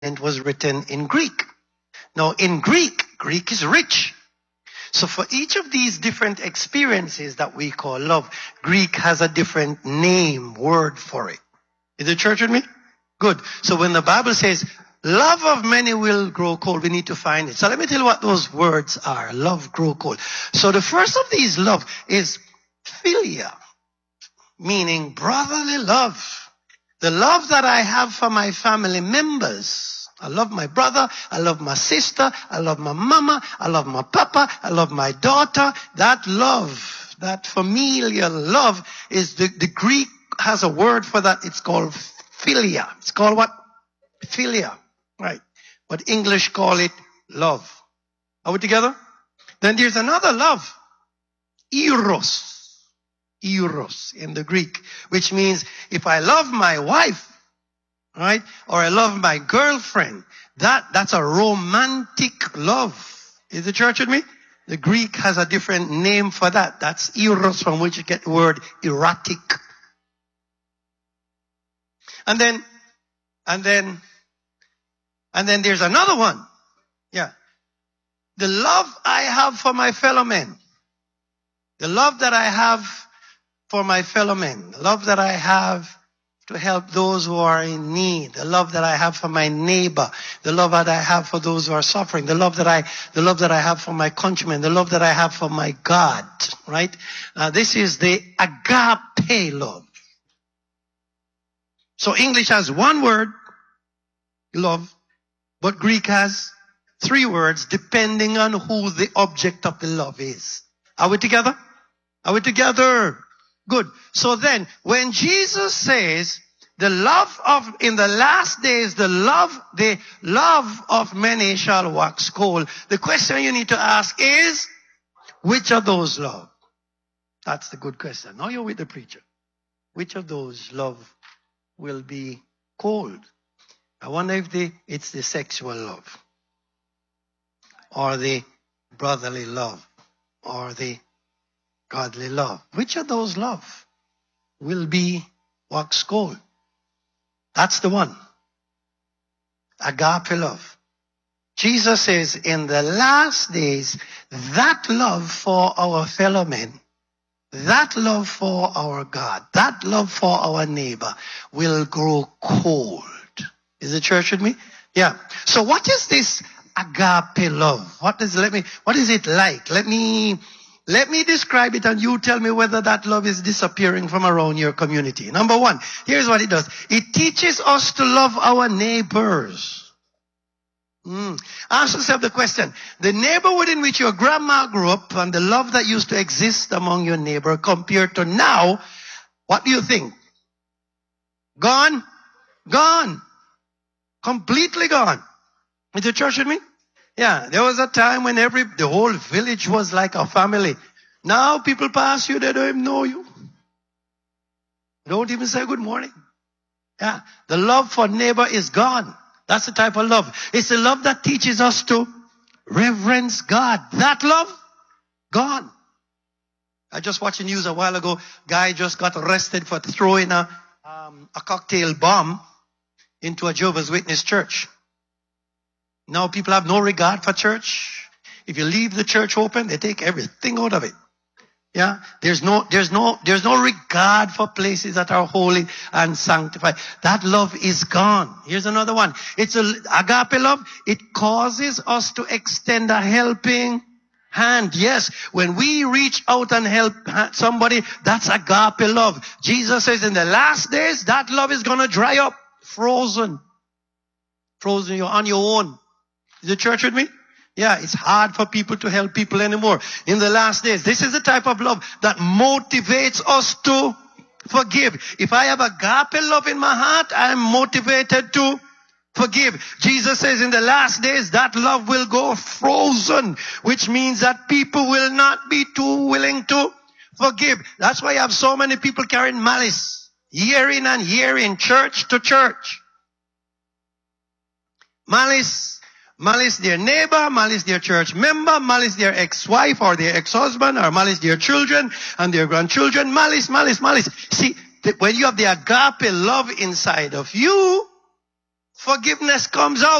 was written in Greek. Now, in Greek is rich. So for each of these different experiences that we call love, Greek has a different name, word for it. Is the church with me? Good. So when the Bible says, love of many will grow cold, we need to find it. So let me tell you what those words are. Love, grow cold. So the first of these love is philia, meaning brotherly love. The love that I have for my family members. I love my brother, I love my sister, I love my mama, I love my papa, I love my daughter. That love, that familial love is the Greek has a word for that. It's called philia. It's called what? Philia. Right. But English call it love. Are we together? Then there's another love. Eros. Eros in the Greek, which means if I love my wife, right, or I love my girlfriend, that's a romantic love. Is the church with me? The Greek has a different name for that. That's eros, from which you get the word erotic. And then there's another one. Yeah. The love I have for my fellow men. The love that I have for my fellow men. The love that I have to help those who are in need. The love that I have for my neighbor. The love that I have for those who are suffering. The love that I have for my countrymen. The love that I have for my God. Right? This is the agape love. So English has one word, love, but Greek has three words depending on who the object of the love is. Are we together? Are we together? Good. So then, when Jesus says, the love of, in the last days, the love of many shall wax cold, the question you need to ask is, which of those love? That's the good question. Now you're with the preacher. Which of those love will be cold? I wonder if it's the sexual love, or the brotherly love, or the godly love. Which of those love will be wax cold? That's the one. Agape love. Jesus says in the last days, that love for our fellow men, that love for our God, that love for our neighbor will grow cold. Is the church with me? Yeah. So what is this agape love? What is it like? Let me describe it and you tell me whether that love is disappearing from around your community. Number one, here's what it does. It teaches us to love our neighbors. Ask yourself the question, the neighborhood in which your grandma grew up and the love that used to exist among your neighbor compared to now, what do you think? Gone? Gone. Completely gone. Is the church with me? Yeah, there was a time when the whole village was like a family. Now people pass you, they don't even know you. Don't even say good morning. Yeah, the love for neighbor is gone. That's the type of love. It's the love that teaches us to reverence God. That love, gone. I just watched the news a while ago. Guy just got arrested for throwing a cocktail bomb into a Jehovah's Witness church. Now people have no regard for church. If you leave the church open, they take everything out of it. Yeah, there's no regard for places that are holy and sanctified. That love is gone. Here's another one. It's agape love. It causes us to extend a helping hand. Yes, when we reach out and help somebody, that's agape love. Jesus says in the last days, that love is going to dry up. Frozen. You're on your own. Is the church with me? Yeah, it's hard for people to help people anymore. In the last days, this is the type of love that motivates us to forgive. If I have agape love in my heart, I'm motivated to forgive. Jesus says in the last days, that love will go frozen, which means that people will not be too willing to forgive. That's why you have so many people carrying malice, year in and year in, church to church. Malice their neighbor, malice their church member, malice their ex-wife or their ex-husband, or malice their children and their grandchildren. Malice. See, when you have the agape love inside of you, forgiveness comes out.